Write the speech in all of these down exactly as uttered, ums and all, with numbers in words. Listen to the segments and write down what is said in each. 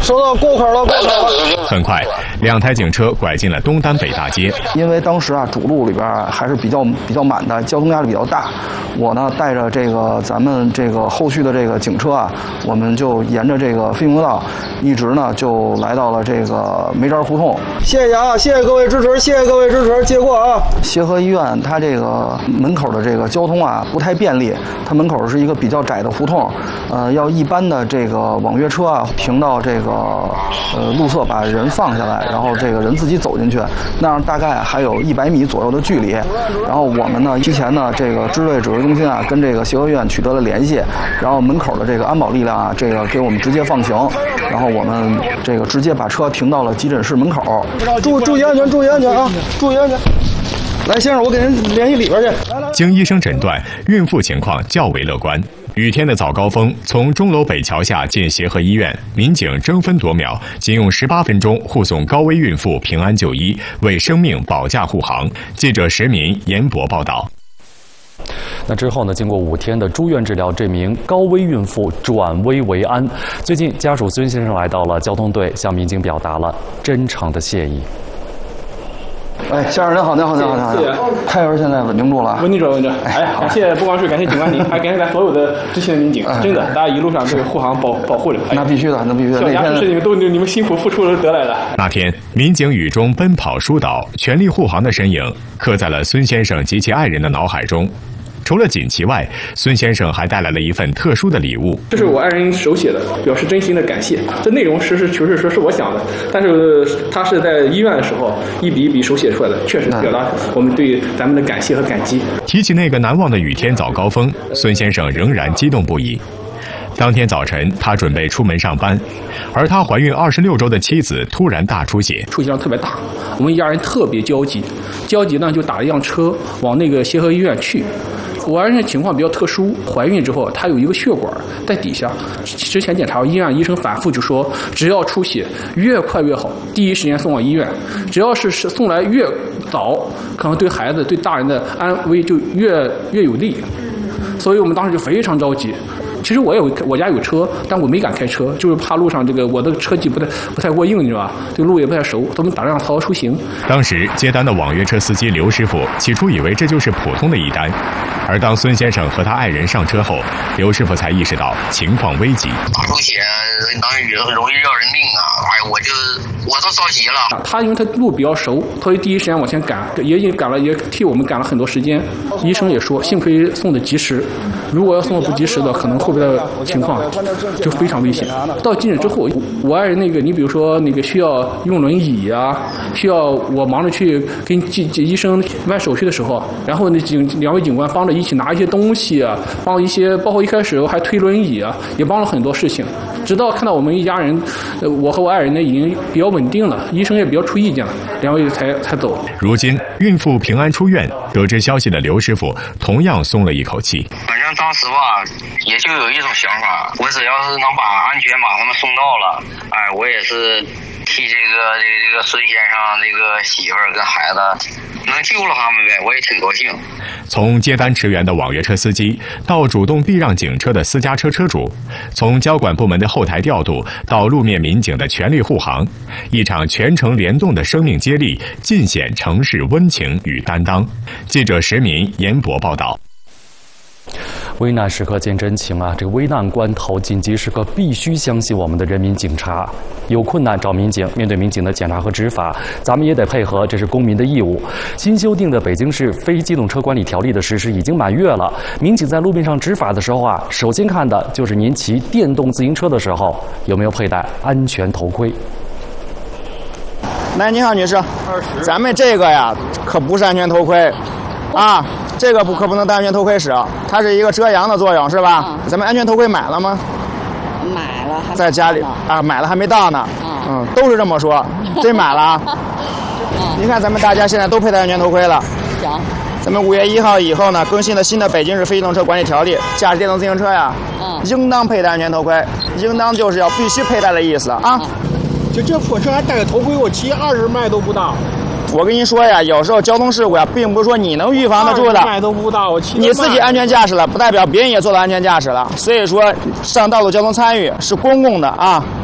收到，过口了，过口了。 很快，两台警车拐进了东单北大街。 因为当时啊，主路里边还是比较比较满的，交通压力比较大。我呢，带着这个咱们这个后续的这个警车啊，我们就沿着这个飞行道，一直呢就来到了这个梅渣胡同。谢谢啊，谢谢各位支持，谢谢各位支持，接过啊。协和医院它这个门口的这个交通啊不太便利，它门口是一个比较窄的胡同，呃，要一般的这个网约车啊停到这个呃路侧，把人放下来，然后这个人自己走进去，那样大概还有一百米左右的距离。然后我们呢，提前呢这个支队指挥中心啊跟这个协和医院取得了联系，然后门口的这个安保力量啊，这个给我们直接放行，然后我们这个直接把车停到了急诊室门口。注注意安全，注意安全啊，注意安全。来，先生，我给您联系里边去。 经医生诊断，孕妇情况较为乐观。雨天的早高峰，从钟楼北桥下进协和医院，民警争分夺秒，仅用十八分钟护送高危孕妇平安就医，为生命保驾护航。记者石民、严博报道。 那之后呢？经过五天的住院治疗，这名高危孕妇转危为安。最近，家属孙先生来到了交通队，向民警表达了真诚的谢意。 哎，先生您好，您好，您好，您好， 谢谢。 胎儿现在稳定住了， 稳定住了，稳定住了。哎，感谢不光是感谢警官您，还感谢咱所有的知情的民警，真的，大家一路上这个护航保保护着。 那必须的，那必须的。 小家属是你们都你们辛苦付出了得来的。 那天，民警雨中奔跑疏导、全力护航的身影，刻在了孙先生及其爱人的脑海中。除了锦旗外，孙先生还带来了一份特殊的礼物。 这是我爱人手写的，表示真心的感谢。这内容实事求是说是我想的，但是他是在医院的时候一笔一笔手写出来的，确实表达我们对咱们的感谢和感激。 提起那个难忘的雨天早高峰，孙先生仍然激动不已。当天早晨，他准备出门上班，而他怀孕二十六周的妻子突然大出血， 出血量特别大，我们一家人特别焦急，焦急呢就打了一辆车往那个协和医院去。我爱人的情况比较特殊，怀孕之后她有一个血管在底下，之前检查医院医生反复就说，只要出血越快越好，第一时间送往医院，只要是送来越早，可能对孩子对大人的安危就越越有利，所以我们当时就非常着急。其实我有我家有车，但我没敢开车，就是怕路上这个我的车技不太不太过硬，你知道吧？这路也不太熟，咱们打辆草出行。 当时接单的网约车司机刘师傅起初以为这就是普通的一单，而当孙先生和他爱人上车后，刘师傅才意识到情况危急。 大出血当然容易要人命啊！哎，我就我都着急了。 他因为他路比较熟，所以第一时间往前赶，也也赶了，也替我们赶了很多时间。医生也说，幸亏送的及时，如果要送的不及时的，可能会。后边的情况就非常危险。到急诊之后，我爱人那个，你比如说那个需要用轮椅啊，需要我忙着去跟医生办手续的时候，然后那警两位警官帮着一起拿一些东西啊，帮一些，包括一开始还推轮椅啊，也帮了很多事情。直到看到我们一家人，呃，我和我爱人呢已经比较稳定了，医生也比较出意见了，两位才才走。 如今孕妇平安出院，得知消息的刘师傅同样松了一口气。 反正当时吧，也就有一种想法，我只要是能把安全把他们送到了，哎，我也是替这个这个这个孙先生这个媳妇儿跟孩子能救了他们呗，我也挺高兴。 从接单驰援的网约车司机，到主动避让警车的私家车车主，从交管部门的后台调度到路面民警的全力护航，一场全程联动的生命接力，尽显城市温情与担当。记者石民、严博报道。 危难时刻见真情啊！这个危难关头、紧急时刻，必须相信我们的人民警察。有困难找民警，面对民警的检查和执法，咱们也得配合，这是公民的义务。新修订的《北京市非机动车管理条例》的实施已经满月了，民警在路面上执法的时候啊，首先看的就是您骑电动自行车的时候有没有佩戴安全头盔。 来，你好，女士，咱们这个呀可不是安全头盔。啊，这个不可不能当安全头盔使，它是一个遮阳的作用，是吧？嗯、咱们安全头盔买了吗？ 买了， 在家里啊，买了还没到呢。嗯, 嗯，都是这么说，真买了。嗯，你看咱们大家现在都佩戴安全头盔了。 行。 咱们五月一号以后呢，更新了新的《北京市非机动车管理条例》，驾驶电动自行车呀，嗯，应当佩戴安全头盔，应当就是要必须佩戴的意思啊。嗯、 就这破车还戴个头盔，我骑二十迈都不到。 我跟您说呀，有时候交通事故呀，并不是说你能预防得住的， 都不到我骑你自己安全驾驶了，不代表别人也做到安全驾驶了。所以说，上道路交通参与是公共的啊，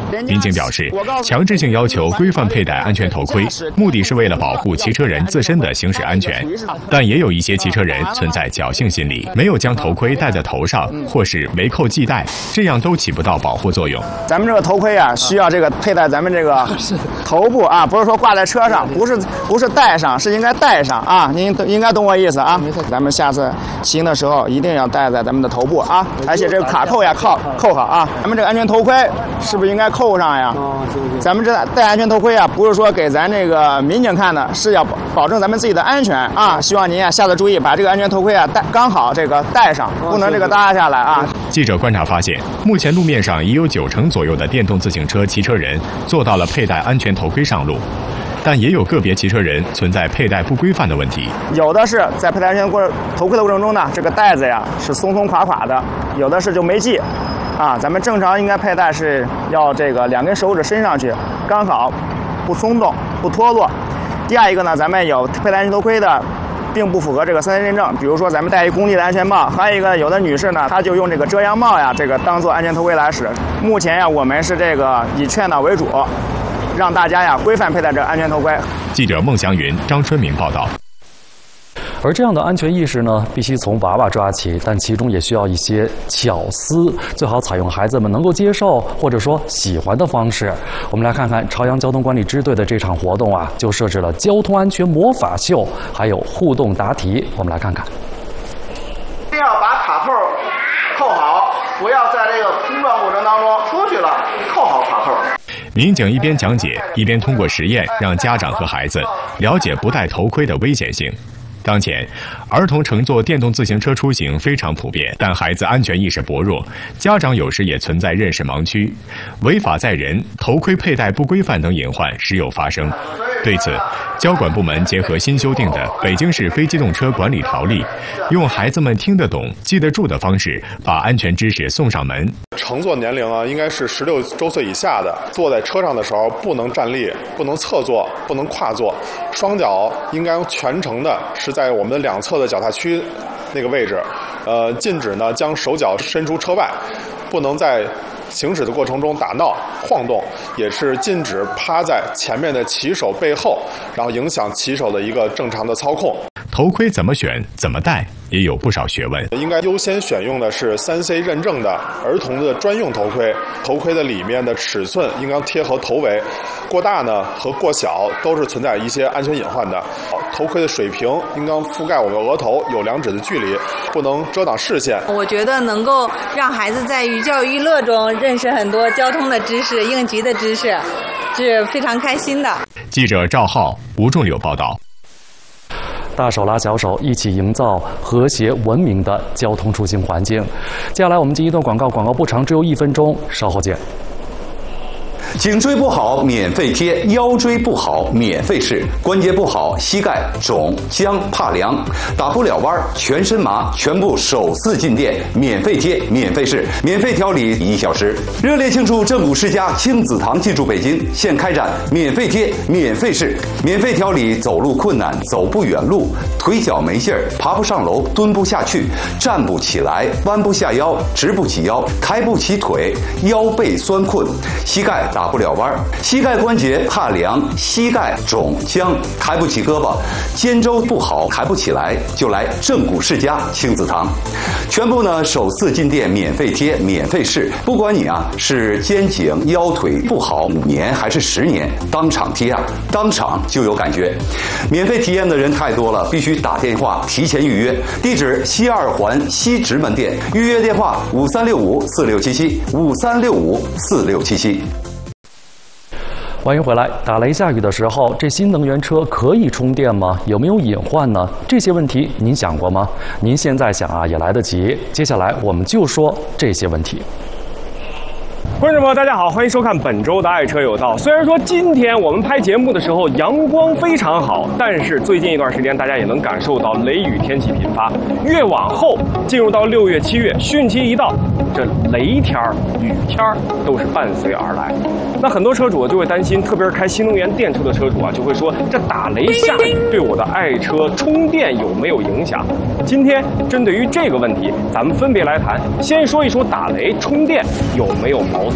民警表示，强制性要求规范佩戴安全头盔，目的是为了保护骑车人自身的行驶安全，但也有一些骑车人存在侥幸心理，没有将头盔戴在头上，或是没扣系带，这样都起不到保护作用。 咱们这个头盔啊，需要这个佩戴咱们这个头部啊，不是说挂在车上，不是不是戴上，是应该戴上啊。您应该懂我意思啊。咱们下次骑行的时候一定要戴在咱们的头部啊，而且这个卡扣呀扣扣好啊。咱们这个安全头盔是不是应该扣上呀？咱们这戴安全头盔啊，不是说给咱这个民警看的，是要保证咱们自己的安全啊。希望您啊下次注意把这个安全头盔啊戴刚好这个戴上，不能这个耷拉下来啊。 记者观察发现，目前路面上已有九成左右的电动自行车骑车人做到了佩戴安全头盔上路，但也有个别骑车人存在佩戴不规范的问题。 有的是在佩戴安全头盔的过程中呢，这个带子呀是松松垮垮的，有的是就没系。啊，咱们正常应该佩戴是要这个两根手指伸上去，刚好不松动不脱落。第二一个呢，咱们有佩戴安全头盔的，并不符合这个三 C 认证，比如说咱们戴一公立的安全帽，还有一个有的女士呢，她就用这个遮阳帽呀，这个当做安全头盔来使。目前呀，我们是这个以劝导为主，让大家呀规范佩戴这个安全头盔。 记者孟祥云、张春明报道。 而这样的安全意识呢，必须从娃娃抓起，但其中也需要一些巧思，最好采用孩子们能够接受或者说喜欢的方式。我们来看看朝阳交通管理支队的这场活动啊，就设置了交通安全魔法秀，还有互动答题。我们来看看。 一定要把卡扣扣好，不要在这个冲撞过程当中出去了，扣好卡扣。 民警一边讲解，一边通过实验让家长和孩子了解不戴头盔的危险性。当前，儿童乘坐电动自行车出行非常普遍，但孩子安全意识薄弱，家长有时也存在认识盲区，违法载人、头盔佩戴不规范等隐患时有发生。对此，交管部门结合新修订的《北京市非机动车管理条例》，用孩子们听得懂、记得住的方式，把安全知识送上门。 乘坐年龄啊，应该是十六周岁以下的。坐在车上的时候，不能站立，不能侧坐，不能跨坐，双脚应该全程的是在我们的两侧的脚踏区那个位置。呃，禁止呢将手脚伸出车外，不能在行驶的过程中打闹晃动，也是禁止趴在前面的骑手背后，然后影响骑手的一个正常的操控。 头盔怎么选、怎么戴，也有不少学问。 应该优先选用的是三 C 认证的儿童的专用头盔，头盔的里面的尺寸应该贴合头围，过大呢和过小都是存在一些安全隐患的。头盔的水平应当覆盖我们额头有两指的距离，不能遮挡视线。 我觉得能够让孩子在寓教于乐中认识很多交通的知识、应急的知识，是非常开心的。 记者赵浩、吴仲柳报道。 大手拉小手，一起营造和谐文明的交通出行环境。接下来我们进一段广告，广告不长，只有一分钟，稍后见。 颈椎不好免费贴，腰椎不好免费试，关节不好膝盖肿僵怕凉，打不了弯全身麻，全部首次进店免费贴免费试，免费调理一小时。热烈庆祝正骨世家亲子堂进驻北京，现开展免费贴免费试，免费调理走路困难、走不远路、腿脚没劲儿、爬不上楼、蹲不下去、站不起来、弯不下腰、直不起腰、抬不起腿、腰背酸困、膝盖打不了弯，膝盖关节怕凉，膝盖肿僵，抬不起胳膊，肩周不好，抬不起来，就来正骨世家亲子堂。全部呢首次进店免费贴免费试，不管你啊是肩颈腰腿不好五年还是十年，当场贴啊，当场就有感觉。免费体验的人太多了，必须打电话提前预约。地址西二环西直门店，预约电话五三六五四六七七五三六五四六七七。 欢迎回来。打雷下雨的时候，这新能源车可以充电吗？有没有隐患呢？这些问题您想过吗？您现在想啊，也来得及。接下来我们就说这些问题。 观众朋友，大家好，欢迎收看本周的《爱车有道》。虽然说今天我们拍节目的时候阳光非常好，但是最近一段时间大家也能感受到雷雨天气频发。越往后进入到六月、七月，汛期一到，这雷天儿、雨天儿都是伴随而来。那很多车主就会担心，特别是开新能源电车的车主啊，就会说这打雷下雨对我的爱车充电有没有影响？今天针对于这个问题，咱们分别来谈。先说一说打雷充电有没有矛